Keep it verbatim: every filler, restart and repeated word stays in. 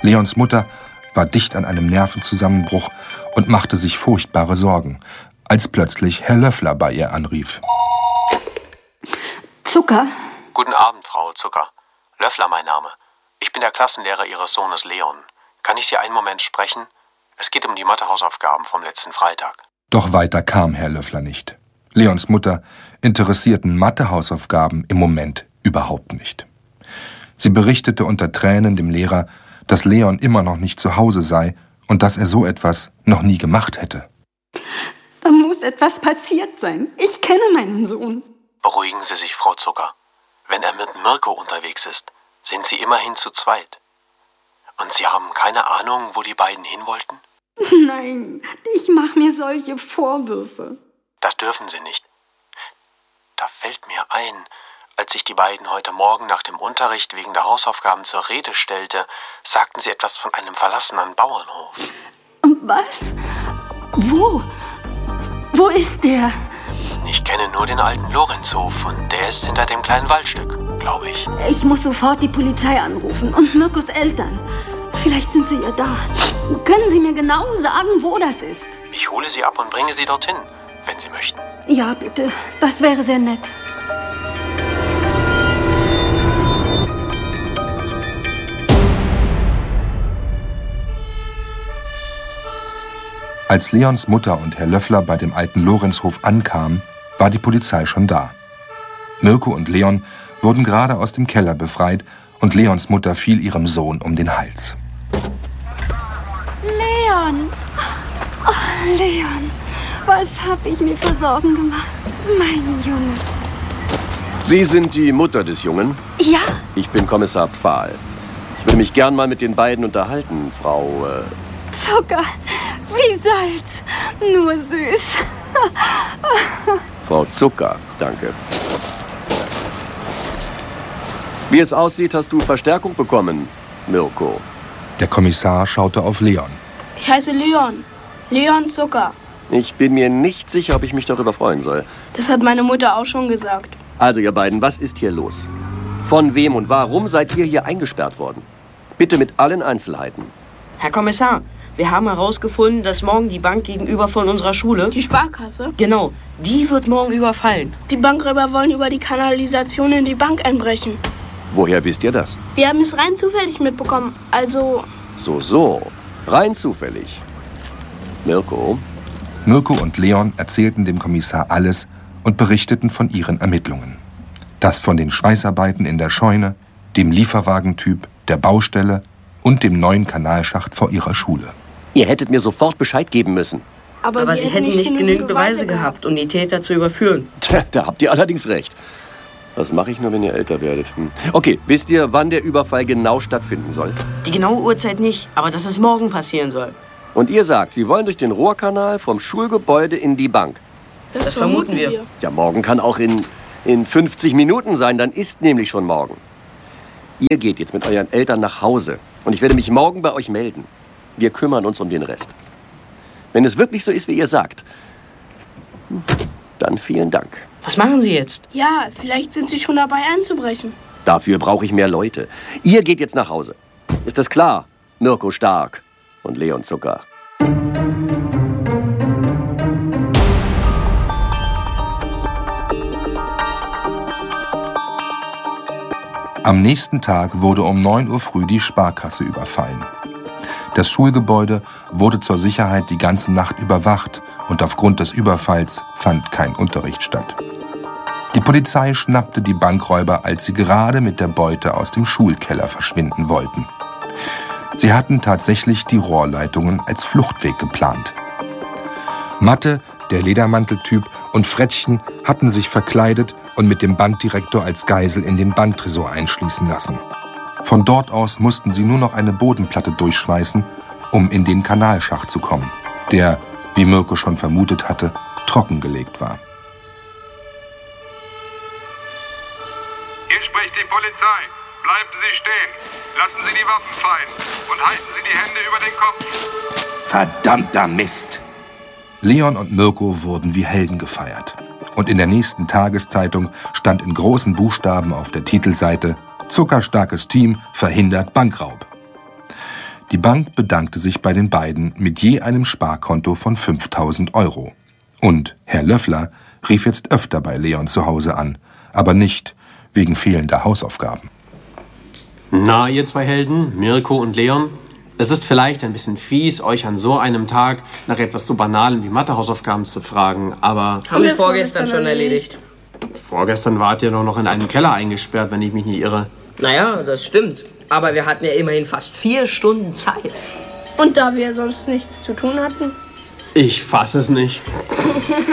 Leons Mutter war dicht an einem Nervenzusammenbruch und machte sich furchtbare Sorgen, als plötzlich Herr Löffler bei ihr anrief. Zucker? Guten Abend, Frau Zucker. Löffler mein Name. Ich bin der Klassenlehrer Ihres Sohnes Leon. Kann ich Sie einen Moment sprechen? Es geht um die Mathehausaufgaben vom letzten Freitag. Doch weiter kam Herr Löffler nicht. Leons Mutter interessierten Mathehausaufgaben im Moment überhaupt nicht. Sie berichtete unter Tränen dem Lehrer, dass Leon immer noch nicht zu Hause sei und dass er so etwas noch nie gemacht hätte. Da muss etwas passiert sein. Ich kenne meinen Sohn. Beruhigen Sie sich, Frau Zucker. Wenn er mit Mirko unterwegs ist, sind Sie immerhin zu zweit. Und Sie haben keine Ahnung, wo die beiden hin wollten? Nein, ich mache mir solche Vorwürfe. Das dürfen Sie nicht. Da fällt mir ein, als ich die beiden heute Morgen nach dem Unterricht wegen der Hausaufgaben zur Rede stellte, sagten Sie etwas von einem verlassenen Bauernhof. Was? Wo? Wo ist der? Ich kenne nur den alten Lorenzhof und der ist hinter dem kleinen Waldstück, glaube ich. Ich muss sofort die Polizei anrufen und Mirkos Eltern. Vielleicht sind sie ja da. Können Sie mir genau sagen, wo das ist? Ich hole Sie ab und bringe Sie dorthin, wenn Sie möchten. Ja, bitte. Das wäre sehr nett. Als Leons Mutter und Herr Löffler bei dem alten Lorenzhof ankamen, war die Polizei schon da. Mirko und Leon wurden gerade aus dem Keller befreit und Leons Mutter fiel ihrem Sohn um den Hals. Leon! Oh, Leon, was habe ich mir für Sorgen gemacht? Mein Junge. Sie sind die Mutter des Jungen? Ja. Ich bin Kommissar Pfahl. Ich will mich gern mal mit den beiden unterhalten, Frau... Äh Zucker, wie Salz, nur süß. Frau Zucker, danke. Wie es aussieht, hast du Verstärkung bekommen, Mirko. Der Kommissar schaute auf Leon. Ich heiße Leon. Leon Zucker. Ich bin mir nicht sicher, ob ich mich darüber freuen soll. Das hat meine Mutter auch schon gesagt. Also, ihr beiden, was ist hier los? Von wem und warum seid ihr hier eingesperrt worden? Bitte mit allen Einzelheiten. Herr Kommissar, wir haben herausgefunden, dass morgen die Bank gegenüber von unserer Schule... Die Sparkasse? Genau, die wird morgen überfallen. Die Bankräuber wollen über die Kanalisation in die Bank einbrechen. Woher wisst ihr das? Wir haben es rein zufällig mitbekommen, also... So, so, rein zufällig. Mirko? Mirko und Leon erzählten dem Kommissar alles und berichteten von ihren Ermittlungen. Das von den Schweißarbeiten in der Scheune, dem Lieferwagentyp, der Baustelle und dem neuen Kanalschacht vor ihrer Schule. Ihr hättet mir sofort Bescheid geben müssen. Aber, Aber sie, sie hätten nicht genügend Beweise gehabt, um die Täter zu überführen. Tja, da habt ihr allerdings recht. Das mache ich nur, wenn ihr älter werdet. Hm. Okay, wisst ihr, wann der Überfall genau stattfinden soll? Die genaue Uhrzeit nicht, aber dass es morgen passieren soll. Und ihr sagt, Sie wollen durch den Rohrkanal vom Schulgebäude in die Bank. Das, das vermuten wir. wir. Ja, morgen kann auch in, in fünfzig Minuten sein, dann ist nämlich schon morgen. Ihr geht jetzt mit euren Eltern nach Hause und ich werde mich morgen bei euch melden. Wir kümmern uns um den Rest. Wenn es wirklich so ist, wie ihr sagt, dann vielen Dank. Was machen Sie jetzt? Ja, vielleicht sind Sie schon dabei einzubrechen. Dafür brauche ich mehr Leute. Ihr geht jetzt nach Hause. Ist das klar? Mirko Stark und Leon Zucker. Am nächsten Tag wurde um neun Uhr früh die Sparkasse überfallen. Das Schulgebäude wurde zur Sicherheit die ganze Nacht überwacht und aufgrund des Überfalls fand kein Unterricht statt. Die Polizei schnappte die Bankräuber, als sie gerade mit der Beute aus dem Schulkeller verschwinden wollten. Sie hatten tatsächlich die Rohrleitungen als Fluchtweg geplant. Matte, der Ledermanteltyp und Frettchen hatten sich verkleidet und mit dem Bankdirektor als Geisel in den Banktresor einschließen lassen. Von dort aus mussten sie nur noch eine Bodenplatte durchschweißen, um in den Kanalschacht zu kommen, der, wie Mirko schon vermutet hatte, trockengelegt war. Hier spricht die Polizei. Bleiben Sie stehen. Lassen Sie die Waffen fallen und halten Sie die Hände über den Kopf. Verdammter Mist! Leon und Mirko wurden wie Helden gefeiert. Und in der nächsten Tageszeitung stand in großen Buchstaben auf der Titelseite: Zuckerstarkes Team verhindert Bankraub. Die Bank bedankte sich bei den beiden mit je einem Sparkonto von fünftausend Euro. Und Herr Löffler rief jetzt öfter bei Leon zu Hause an, aber nicht wegen fehlender Hausaufgaben. Na, ihr zwei Helden, Mirko und Leon, es ist vielleicht ein bisschen fies, euch an so einem Tag nach etwas so Banalem wie Mathehausaufgaben zu fragen, aber... Haben wir vorgestern schon erledigt. Vorgestern wart ihr doch noch in einem Keller eingesperrt, wenn ich mich nicht irre. Naja, das stimmt. Aber wir hatten ja immerhin fast vier Stunden Zeit. Und da wir sonst nichts zu tun hatten? Ich fass es nicht.